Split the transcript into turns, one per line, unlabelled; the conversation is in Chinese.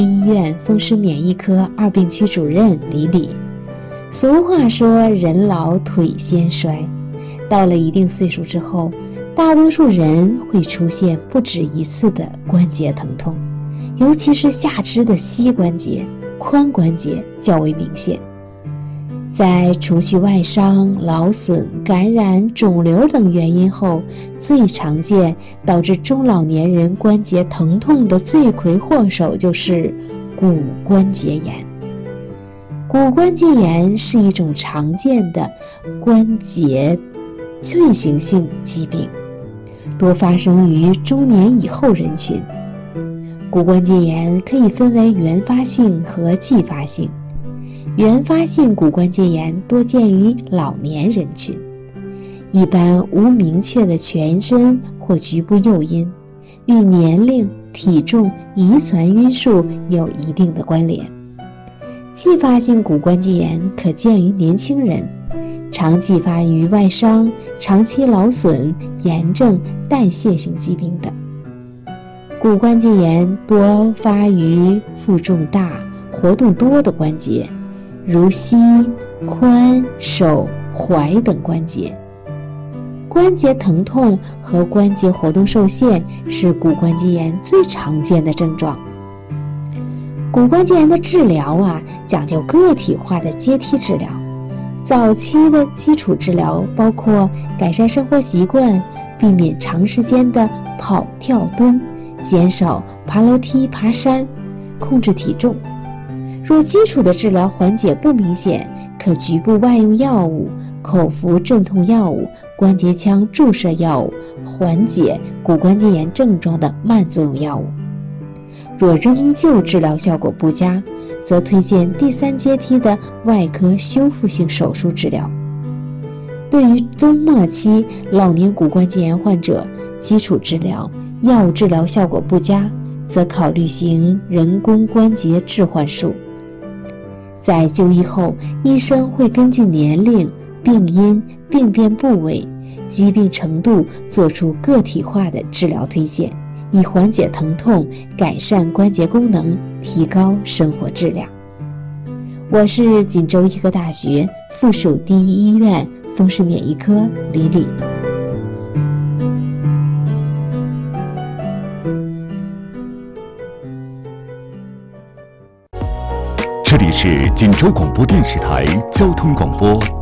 医院风湿免疫科二病区主任李李。俗话说人老腿先衰，到了一定岁数之后，大多数人会出现不止一次的关节疼痛，尤其是下肢的膝关节、髋关节较为明显。在除去外伤、劳损、感染、肿瘤等原因后，最常见导致中老年人关节疼痛的罪魁祸首就是骨关节炎。骨关节炎是一种常见的关节退行性疾病，多发生于中年以后人群。骨关节炎可以分为原发性和继发性。原发性骨关节炎多见于老年人群，一般无明确的全身或局部诱因，与年龄、体重、遗传因素有一定的关联。继发性骨关节炎可见于年轻人，常继发于外伤、长期劳损、炎症、代谢性疾病等。骨关节炎多发于负重大、活动多的关节，如膝、髋、手、踝等关节。关节疼痛和关节活动受限是骨关节炎最常见的症状。骨关节炎的治疗讲究个体化的阶梯治疗。早期的基础治疗包括改善生活习惯，避免长时间的跑跳蹲，减少爬楼梯爬山，控制体重。若基础的治疗缓解不明显，可局部外用药物、口服镇痛药物、关节腔注射药物缓解骨关节炎症状的慢作用药物。若仍旧治疗效果不佳，则推荐第三阶梯的外科修复性手术治疗。对于中末期老年骨关节炎患者，基础治疗、药物治疗效果不佳，则考虑行人工关节置换术。在就医后，医生会根据年龄、病因、病变部位、疾病程度做出个体化的治疗推荐，以缓解疼痛，改善关节功能，提高生活质量。我是锦州医科大学附属第一医院风湿免疫科李李。
这里是锦州广播电视台交通广播